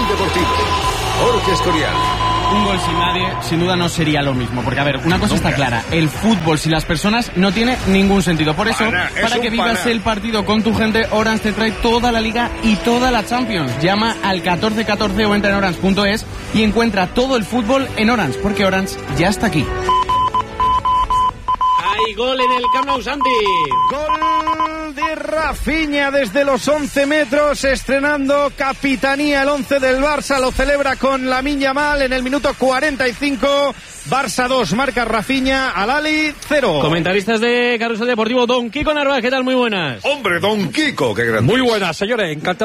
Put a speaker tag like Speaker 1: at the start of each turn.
Speaker 1: deportivo. Jorge Escorial.
Speaker 2: Un gol sin nadie, sin duda no sería lo mismo. Porque, a ver, una cosa está clara. El fútbol sin las personas no tiene ningún sentido. Por eso, para que vivas el partido con tu gente, Orange te trae toda la Liga y toda la Champions. Llama al 1414 o entra en orange.es y encuentra todo el fútbol en Orange. Porque Orange ya está aquí.
Speaker 3: Hay gol en el Camp Nou, Santi.
Speaker 4: Gol de Rafinha desde los 11 metros, estrenando capitanía el 11 del Barça. Lo celebra con Lamine Yamal en el minuto 45. Barça 2, marca Rafinha, Al-Ahly 0.
Speaker 3: Comentaristas de Carrusel Deportivo, Don Kiko Narváez, ¿qué tal? Muy buenas.
Speaker 1: Hombre, Don Kiko, qué grande.
Speaker 5: Muy buenas, señores, encantado.